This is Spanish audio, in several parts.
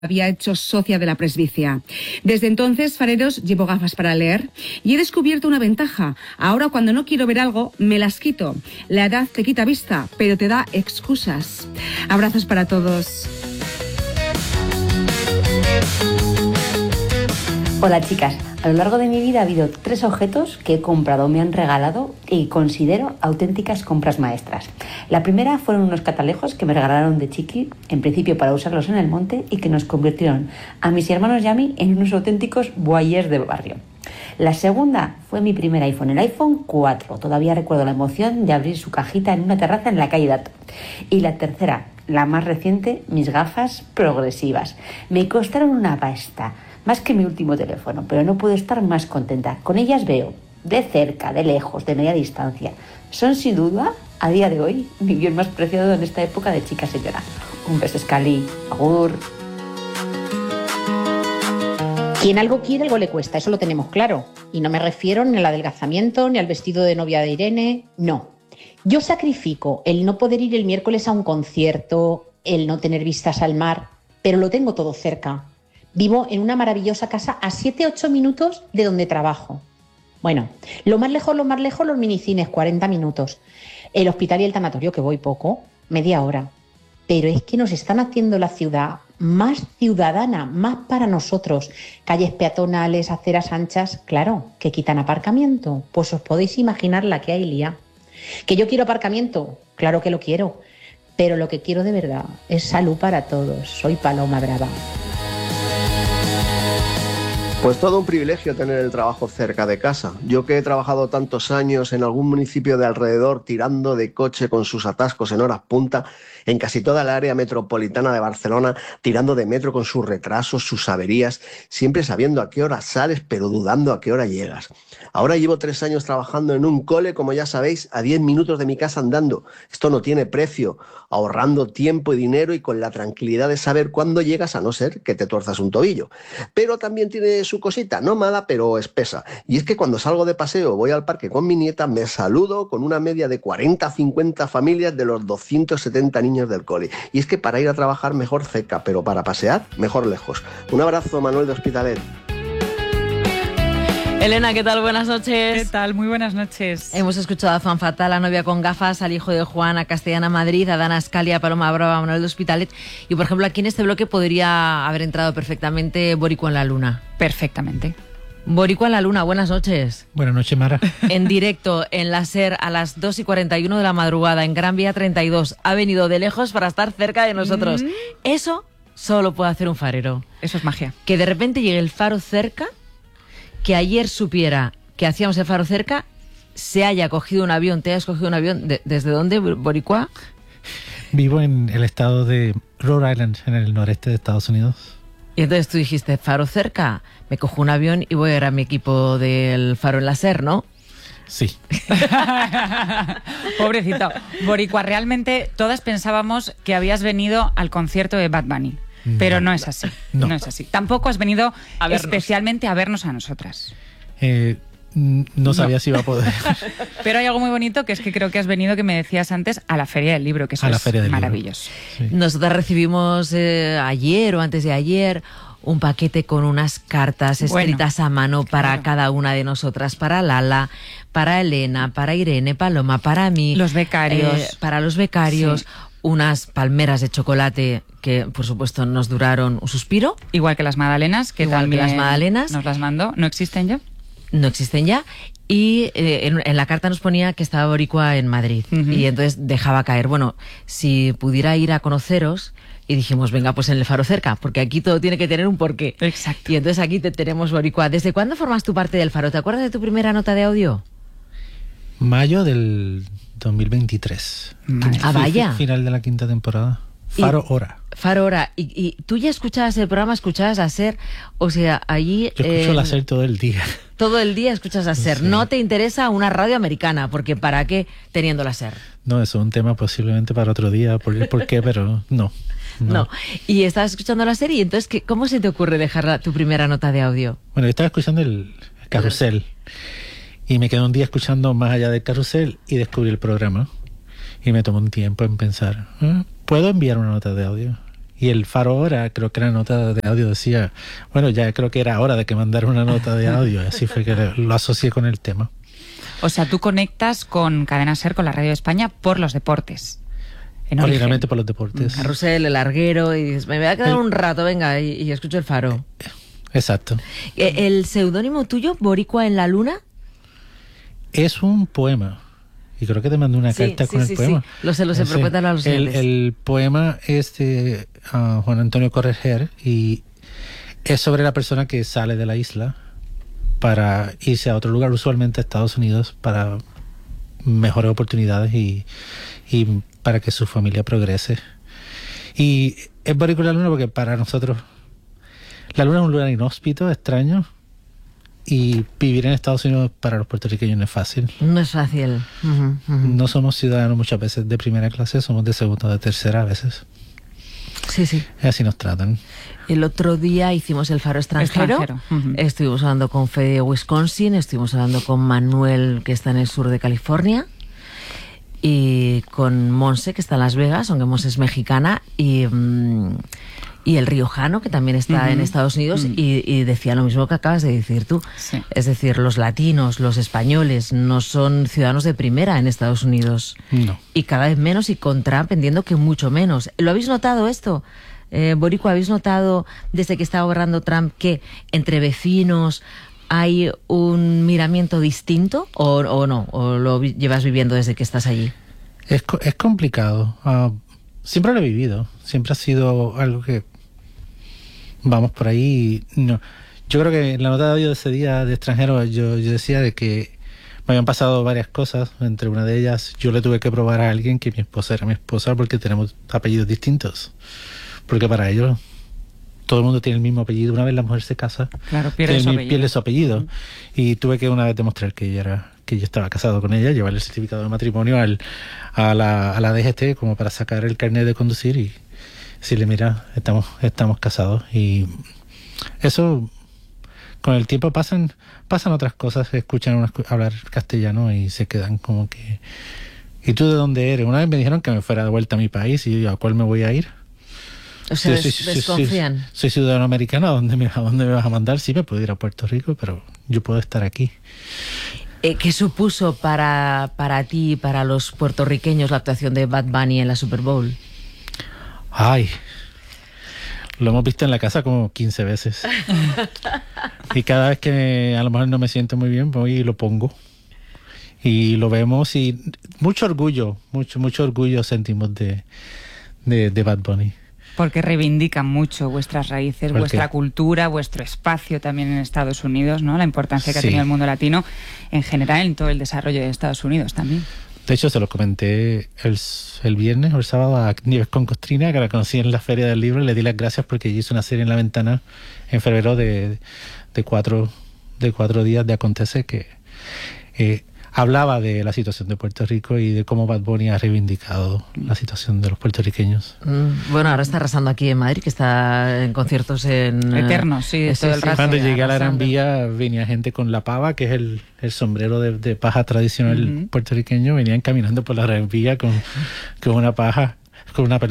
había hecho socia de la presbicia. Desde entonces, fareros, llevo gafas para leer y he descubierto una ventaja. Ahora, cuando no quiero ver algo, me las quito. La edad te quita vista, pero te da excusas. Abrazos para todos. Hola chicas, a lo largo de mi vida ha habido 3 objetos que he comprado, me han regalado y considero auténticas compras maestras. La primera fueron unos catalejos que me regalaron de chiqui, en principio para usarlos en el monte, y que nos convirtieron a mis hermanos y a mí en unos auténticos voyeurs de barrio. La segunda fue mi primer iPhone, el iPhone 4. Todavía recuerdo la emoción de abrir su cajita en una terraza en la calle Dato. Y la tercera, la más reciente, mis gafas progresivas. Me costaron una pasta, más que mi último teléfono, pero no puedo estar más contenta. Con ellas veo de cerca, de lejos, de media distancia. Son sin duda, a día de hoy, mi bien más preciado en esta época de chica señora. Un beso, Scali. Agur. Quien algo quiere, algo le cuesta, eso lo tenemos claro. Y no me refiero ni al adelgazamiento, ni al vestido de novia de Irene, no. Yo sacrifico el no poder ir el miércoles a un concierto, el no tener vistas al mar, pero lo tengo todo cerca. Vivo en una maravillosa casa a 7-8 minutos de donde trabajo. Bueno, lo más lejos, los minicines, 40 minutos. El hospital y el tanatorio, que voy poco, media hora. Pero es que nos están haciendo la ciudad más ciudadana, más para nosotros. Calles peatonales, aceras anchas, claro, que quitan aparcamiento. Pues os podéis imaginar la que hay, Lía. ¿Que yo quiero aparcamiento? Claro que lo quiero. Pero lo que quiero de verdad es salud para todos. Soy Paloma Brava. Pues todo un privilegio tener el trabajo cerca de casa. Yo que he trabajado tantos años en algún municipio de alrededor tirando de coche con sus atascos en horas punta, en casi toda el área metropolitana de Barcelona, tirando de metro con sus retrasos, sus averías, siempre sabiendo a qué hora sales, pero dudando a qué hora llegas. Ahora llevo 3 años trabajando en un cole, como ya sabéis, a 10 minutos de mi casa andando. Esto no tiene precio, ahorrando tiempo y dinero y con la tranquilidad de saber cuándo llegas, a no ser que te tuerzas un tobillo. Pero también tiene su cosita, no mala, pero espesa. Y es que cuando salgo de paseo, voy al parque con mi nieta, me saludo con una media de 40-50 familias de los 270 niños del cole. Y es que para ir a trabajar mejor cerca, pero para pasear mejor lejos. Un abrazo, Manuel de Hospitalet. Elena, ¿qué tal? Buenas noches. ¿Qué tal? Muy buenas noches. Hemos escuchado a Fan Fatal, a Novia con Gafas, al hijo de Juan, a Castellana Madrid, a Dana Scalia, a Paloma Brava, a Manuel de Hospitalet. Y, por ejemplo, aquí en este bloque podría haber entrado perfectamente Boricua en la Luna. Perfectamente. Boricua en la Luna, buenas noches. Buenas noches, Mara. En directo, en la SER, a las 2:41 de la madrugada, en Gran Vía 32. Ha venido de lejos para estar cerca de nosotros. Eso solo puede hacer un farero. Eso es magia. Que de repente llegue el faro cerca, que ayer supiera que hacíamos el faro cerca, se haya cogido un avión, te hayas cogido un avión. ¿Desde dónde, Boricua? Vivo en el estado de Rhode Island, en el noreste de Estados Unidos. Y entonces tú dijiste, faro cerca, me cojo un avión y voy a ir a mi equipo del faro en la SER, ¿no? Sí. Pobrecito. Boricua, realmente todas pensábamos que habías venido al concierto de Bad Bunny. Pero no es así. No es así. Tampoco has venido especialmente a vernos a nosotras. No sabía si iba a poder. Pero hay algo muy bonito, que es que creo que has venido, que me decías antes, a la Feria del Libro, que eso es maravilloso. Sí. Nosotras recibimos ayer o antes de ayer un paquete con unas cartas escritas a mano para cada una de nosotras, para Lala, para Elena, para Irene, Paloma, para mí. Los becarios. Para los becarios. Sí. Unas palmeras de chocolate que, por supuesto, nos duraron un suspiro. Igual que las magdalenas, que igual también que las magdalenas. Nos las mandó. ¿No existen ya? No existen ya. Y en la carta nos ponía que estaba Boricua en Madrid. Y entonces dejaba caer, bueno, si pudiera ir a conoceros. Y dijimos, venga, pues en el faro cerca, porque aquí todo tiene que tener un porqué. Exacto. Y entonces aquí te tenemos, Boricua. ¿Desde cuándo formas tu parte del faro? ¿Te acuerdas de tu primera nota de audio? Mayo del 2023. Ah, vaya. Final de la 5ª temporada. Faro Hora. Faro Hora. ¿Y tú ya escuchabas el programa, escuchabas a SER? O sea, allí... Yo escucho la SER todo el día. Todo el día escuchas a SER. Sí. No te interesa una radio americana, porque ¿para qué teniendo la SER? No, eso es un tema posiblemente para otro día, por qué, pero no. Y estabas escuchando la SER, y entonces, ¿cómo se te ocurre dejar tu primera nota de audio? Bueno, yo estaba escuchando el carrusel. Y me quedé un día escuchando Más allá del carrusel y descubrí el programa. Y me tomó un tiempo en pensar, ¿puedo enviar una nota de audio? Y el Faro ahora, creo que la nota de audio decía, bueno, ya creo que era hora de que mandara una nota de audio. Así fue que lo asocié con el tema. O sea, tú conectas con Cadena SER, con la Radio de España, por los deportes. Originalmente por los deportes. Carrusel, El Larguero, y dices, me voy a quedar un rato, venga, y escucho el Faro. Exacto. ¿El seudónimo tuyo, Boricua en la Luna? Es un poema. Y creo que te mandé una carta con el poema. Sí. Lo sé, pero cuéntalo a los oyentes. El poema es de Juan Antonio Correger y es sobre la persona que sale de la isla para irse a otro lugar, usualmente a Estados Unidos, para mejores oportunidades y para que su familia progrese. Y es Boricua en la Luna porque para nosotros la Luna es un lugar inhóspito, extraño, y vivir en Estados Unidos para los puertorriqueños no es fácil. No es fácil. No somos ciudadanos muchas veces de primera clase, somos de segunda o de tercera a veces. Sí. Así nos tratan. El otro día hicimos el Faro extranjero. Estuvimos hablando con Fede de Wisconsin, estuvimos hablando con Manuel, que está en el sur de California, y con Monse, que está en Las Vegas, aunque Monse es mexicana, y el riojano, que también está en Estados Unidos, y decía lo mismo que acabas de decir tú. Sí. Es decir, los latinos, los españoles, no son ciudadanos de primera en Estados Unidos. No. Y cada vez menos, y con Trump entiendo que mucho menos. ¿Lo habéis notado esto? Boricua, ¿habéis notado desde que está gobernando Trump que entre vecinos hay un miramiento distinto o no? ¿O lo llevas viviendo desde que estás allí? Es complicado. Siempre lo he vivido. Siempre ha sido algo que vamos por ahí. No. Yo creo que en la nota de audio de ese día de extranjero yo decía de que me habían pasado varias cosas. Entre una de ellas, yo le tuve que probar a alguien que mi esposa era mi esposa porque tenemos apellidos distintos. Porque para ellos todo el mundo tiene el mismo apellido. Una vez la mujer se casa, claro, pierde su apellido. Y tuve que una vez demostrar que yo estaba casado con ella, llevarle el certificado de matrimonio a la DGT como para sacar el carnet de conducir y decirle, mira, estamos casados. Y eso, con el tiempo pasan otras cosas, escuchan hablar castellano y se quedan como que, ¿y tú de dónde eres? Una vez me dijeron que me fuera de vuelta a mi país y ¿a cuál me voy a ir? O sea, desconfían. Soy ciudadano americano, ¿a dónde me vas a mandar? Sí, me puedo ir a Puerto Rico, pero yo puedo estar aquí. ¿Qué supuso para ti y para los puertorriqueños la actuación de Bad Bunny en la Super Bowl? Ay, lo hemos visto en la casa como 15 veces. Y cada vez que a lo mejor no me siento muy bien, voy y lo pongo. Y lo vemos y mucho orgullo sentimos de Bad Bunny. Porque reivindican mucho vuestras raíces, vuestra cultura, vuestro espacio también en Estados Unidos, ¿no? La importancia que ha tenido el mundo latino en general en todo el desarrollo de Estados Unidos también. De hecho, se lo comenté el viernes o el sábado a Nieves con Costrina, que la conocí en la Feria del Libro, y le di las gracias porque ella hizo una serie en La Ventana en febrero de 4 días de Acontece, que hablaba de la situación de Puerto Rico y de cómo Bad Bunny ha reivindicado la situación de los puertorriqueños. Bueno, ahora está arrasando aquí en Madrid, que está en conciertos eternos, todo el rato. Cuando llegué a la Gran Vía venía gente con la pava, que es el sombrero de paja tradicional puertorriqueño, venían caminando por la Gran Vía con una paja, con una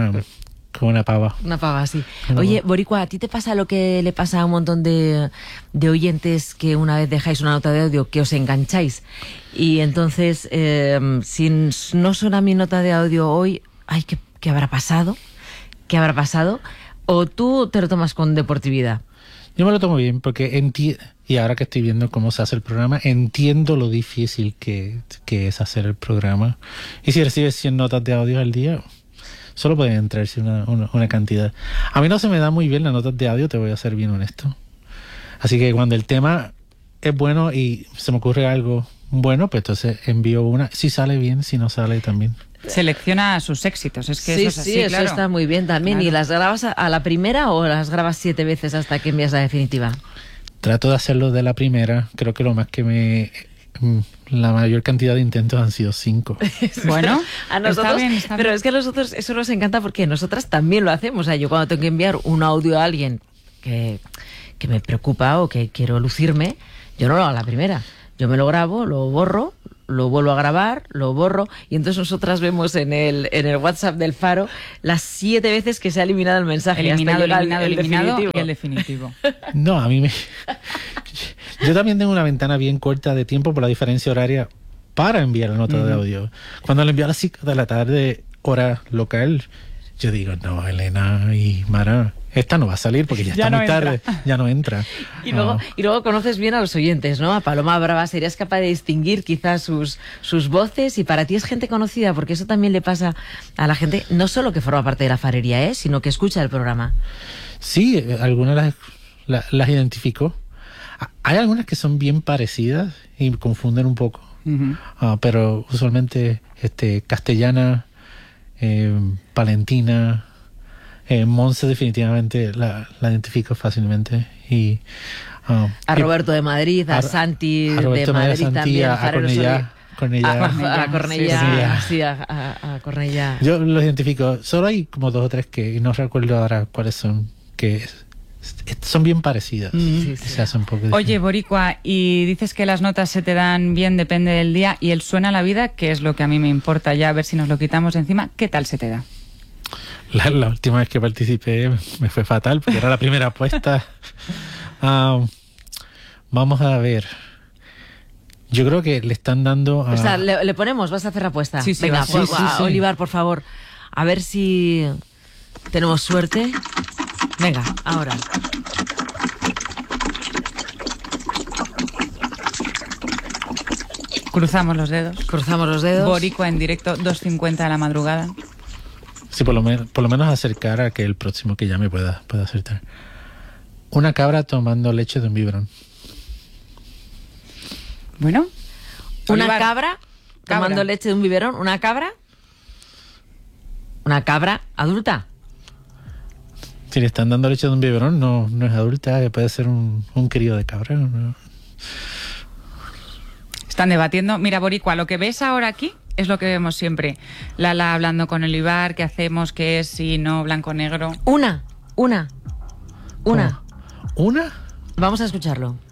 pava. Una pava, sí. Oye, Boricua, ¿a ti te pasa lo que le pasa a un montón de oyentes que una vez dejáis una nota de audio que os engancháis? Y entonces, si no suena mi nota de audio hoy, ay, ¿qué habrá pasado? ¿Qué habrá pasado? ¿O tú te lo tomas con deportividad? Yo me lo tomo bien porque y ahora que estoy viendo cómo se hace el programa, entiendo lo difícil que es hacer el programa. Y si recibes 100 notas de audio al día, solo pueden entrarse una cantidad. A mí no se me da muy bien las notas de audio, te voy a ser bien honesto. Así que cuando el tema es bueno y se me ocurre algo bueno, pues entonces envío una. Si sale bien, si no sale también. Selecciona sus éxitos, es que sí, eso es así, sí, claro. Eso está muy bien también. Claro. ¿Y las grabas a la primera o las grabas 7 veces hasta que envías la definitiva? Trato de hacerlo de la primera. Creo que lo más que la mayor cantidad de intentos han sido 5. Bueno, a nosotros, está bien. Pero es que a nosotros eso nos encanta porque nosotras también lo hacemos. O sea, yo cuando tengo que enviar un audio a alguien que me preocupa o que quiero lucirme, yo no lo hago a la primera. Yo me lo grabo, lo borro, lo vuelvo a grabar, lo borro, y entonces nosotras vemos en el WhatsApp del Faro las 7 veces que se ha eliminado el mensaje. Eliminado, hasta eliminado, el eliminado definitivo. y el definitivo. No, a mí me... Yo también tengo una ventana bien corta de tiempo por la diferencia horaria para enviar la nota de audio. Cuando le envío a las 5 de la tarde, hora local, yo digo, no, Elena y Mara, esta no va a salir porque ya está muy tarde, ya no entra. Y luego conoces bien a los oyentes, ¿no? A Paloma Brava, serías capaz de distinguir quizás sus voces, y para ti es gente conocida, porque eso también le pasa a la gente, no solo que forma parte de la farería, sino que escucha el programa. Sí, algunas las identifico. Hay algunas que son bien parecidas y confunden un poco, pero usualmente Castellana, Valentina, Monse definitivamente la identifico fácilmente. Y a Roberto de Madrid, a Santi de Madrid también, a Cornellá. Yo los identifico. Solo hay como 2 o 3 que no recuerdo ahora cuáles son, que son bien parecidas. Se hace un poco difícil. Oye, Boricua, y dices que las notas se te dan bien, depende del día, y el suena a la vida, que es lo que a mí me importa ya, a ver si nos lo quitamos de encima, ¿qué tal se te da? La última vez que participé me fue fatal porque era la primera apuesta. Vamos a ver. Yo creo que le están dando... O sea, le ponemos, vas a hacer la apuesta. Sí, venga, sí. Olivar, por favor, a ver si tenemos suerte. Venga, ahora. Cruzamos los dedos. Boricua en directo, 2:50 de la madrugada. Sí, por lo menos acercar a que el próximo que llame pueda acertar. Una cabra tomando leche de un biberón. Bueno. Una Olivar. cabra tomando leche de un biberón. ¿Una cabra? ¿Una cabra adulta? Si le están dando leche de un biberón, no es adulta, puede ser un crío de cabra. ¿No? Están debatiendo. Mira, Boricua, lo que ves ahora aquí es lo que vemos siempre. Lala hablando con Olivar, ¿qué hacemos? ¿Qué es? Si no, blanco-negro. Una. ¿Una? Vamos a escucharlo.